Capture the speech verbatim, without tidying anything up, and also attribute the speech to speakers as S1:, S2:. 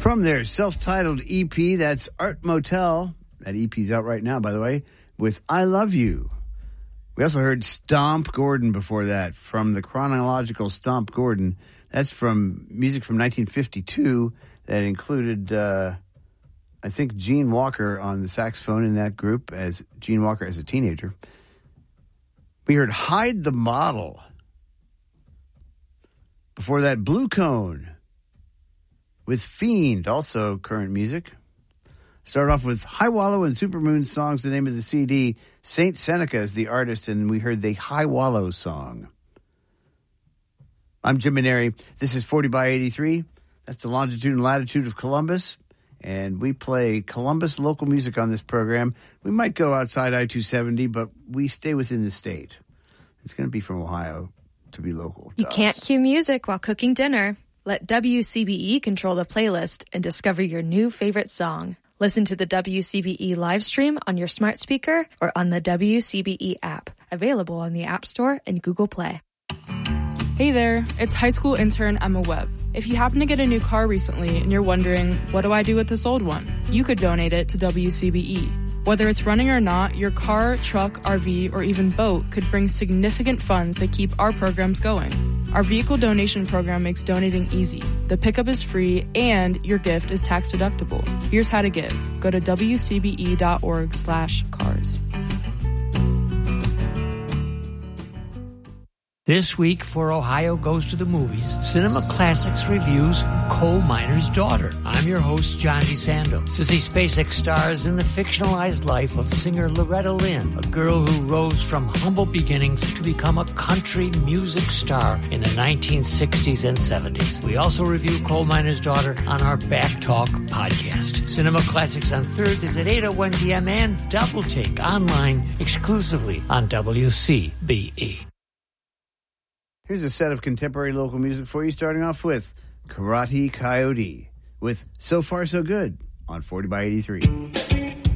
S1: From their self-titled E P, that's Art Motel. That E P's out right now, by the way, with I Love You. We also heard Stomp Gordon before that, from the chronological Stomp Gordon. That's from music from nineteen fifty-two that included, uh, I think, Gene Walker on the saxophone in that group, as Gene Walker as a teenager. We heard Hide the Model. Before that, Blue Cone with Fiend, also current music. Started off with High Wallow and Supermoon Songs, the name of the C D. Saint Seneca is the artist, and we heard the High Wallow song. I'm Jim Maneri. This is forty by eighty-three. That's the longitude and latitude of Columbus. And we play Columbus local music on this program. We might go outside I two seventy, but we stay within the state. It's going to be from Ohio to be local.
S2: You can't cue music while cooking dinner. Let W C B E control the playlist and discover your new favorite song. Listen to the W C B E live stream on your smart speaker or on the W C B E app, available on the App Store and Google Play.
S3: Hey there, it's high school intern Emma Webb. If you happen to get a new car recently and you're wondering, what do I do with this old one? You could donate it to W C B E. Whether it's running or not, your car, truck, R V, or even boat could bring significant funds that keep our programs going. Our vehicle donation program makes donating easy. The pickup is free and your gift is tax deductible. Here's how to give. Go to W C B E dot org slash cars.
S4: This week, for Ohio Goes to the Movies, Cinema Classics reviews Coal Miner's Daughter. I'm your host, John DeSando. Sissy Spacek stars in the fictionalized life of singer Loretta Lynn, a girl who rose from humble beginnings to become a country music star in the nineteen sixties and seventies. We also review Coal Miner's Daughter on our Back Talk podcast. Cinema Classics on Thursdays at eight oh one p.m. and Double Take online exclusively on W C B E.
S1: Here's a set of contemporary local music for you, starting off with Karate Coyote with So Far So Good on forty by eighty-three.